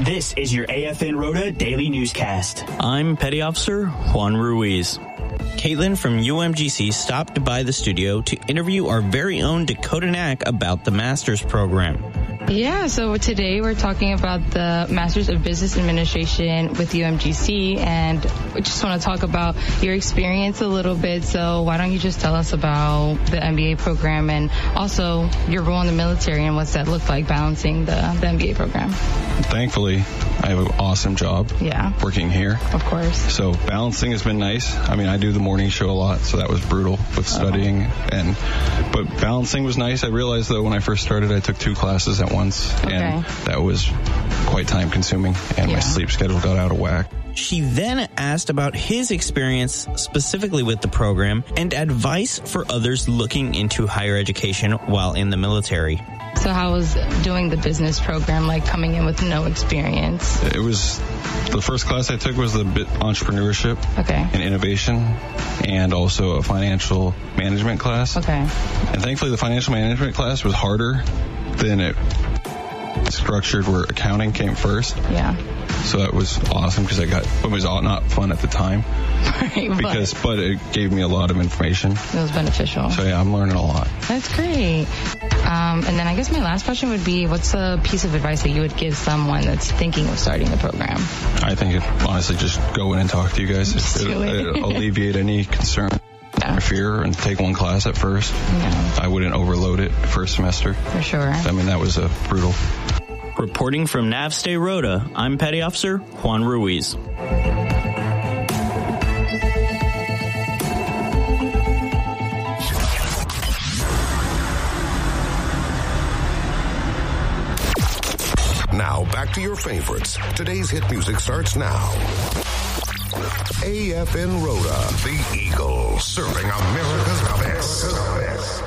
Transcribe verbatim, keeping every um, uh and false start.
This is your A F N Rota Daily Newscast. I'm Petty Officer Juan Ruiz. Caitlin from U M G C stopped by the studio to interview our very own Dakota Knack about the Master's program. Yeah, so today we're talking about the Masters of Business Administration with U M G C, and we just want to talk about your experience a little bit. So why don't you just tell us about the M B A program and also your role in the military and what's that look like balancing the, the M B A program? Thankfully, I have an awesome job yeah. working here. Of course. So balancing has been nice. I mean, I do the morning show a lot, so that was brutal with studying. Oh. and But balancing was nice. I realized, though, when I first started, I took two classes at once, okay. and that was quite time-consuming, and yeah. my sleep schedule got out of whack. She then asked about his experience specifically with the program and advice for others looking into higher education while in the military. So how was doing the business program like coming in with no experience? It was, the first class I took was the entrepreneurship okay. and innovation, and also a financial management class. Okay. And thankfully the financial management class was harder than it structured, where accounting came first. Yeah. So that was awesome because I got, it was not fun at the time. Right, because, but, but it gave me a lot of information. It was beneficial. So yeah, I'm learning a lot. That's great. Um, and then I guess my last question would be, what's a piece of advice that you would give someone that's thinking of starting the program? I think it, honestly, just go in and talk to you guys. Just it, do it. It'll alleviate any concern yeah. or fear, and take one class at first. Yeah. I wouldn't overload it first semester. For sure. I mean, that was a brutal. Reporting from Navstay Rota, I'm Petty Officer Juan Ruiz. Now, back to your favorites. Today's hit music starts now. A F N Rota, the Eagle, serving America's best.